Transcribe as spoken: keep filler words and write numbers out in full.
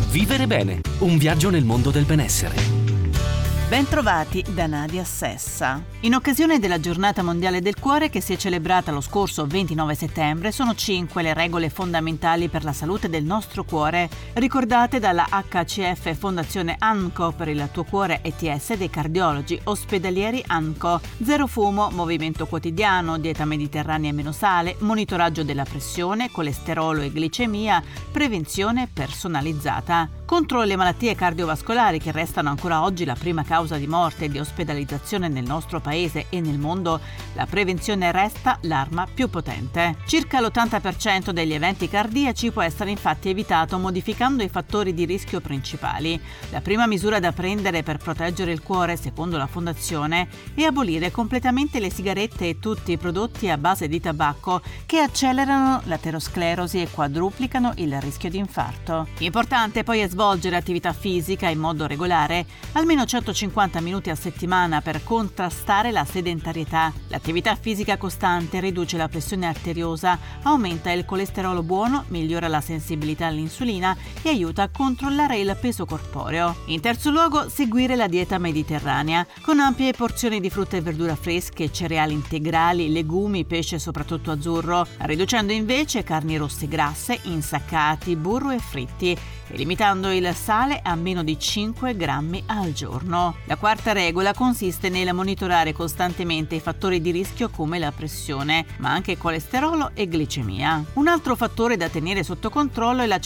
Vivere bene, un viaggio nel mondo del benessere. Bentrovati da Nadia Sessa. In occasione della Giornata Mondiale del Cuore che si è celebrata lo scorso ventinove settembre, sono cinque le regole fondamentali per la salute del nostro cuore, ricordate dalla H C F Fondazione ANCO per il tuo cuore E T S dei cardiologi ospedalieri ANCO. Zero fumo, movimento quotidiano, dieta mediterranea e meno sale, monitoraggio della pressione, colesterolo e glicemia, prevenzione personalizzata. Contro le malattie cardiovascolari, che restano ancora oggi la prima causa di morte e di ospedalizzazione nel nostro paese e nel mondo, la prevenzione resta l'arma più potente. Circa l'ottanta per cento degli eventi cardiaci può essere infatti evitato modificando i fattori di rischio principali. La prima misura da prendere per proteggere il cuore, secondo la Fondazione, è abolire completamente le sigarette e tutti i prodotti a base di tabacco che accelerano l'aterosclerosi e quadruplicano il rischio di infarto. Importante poi è svolgere attività fisica in modo regolare, almeno centocinquanta minuti a settimana per contrastare la sedentarietà. L'attività fisica costante riduce la pressione arteriosa, aumenta il colesterolo buono, migliora la sensibilità all'insulina e aiuta a controllare il peso corporeo. In terzo luogo, seguire la dieta mediterranea, con ampie porzioni di frutta e verdura fresche, cereali integrali, legumi, pesce soprattutto azzurro, riducendo invece carni rosse grasse, insaccati, burro e fritti, e limitando il sale a meno di cinque grammi al giorno. La quarta regola consiste nel monitorare costantemente i fattori di rischio come la pressione, ma anche colesterolo e glicemia. Un altro fattore da tenere sotto controllo è la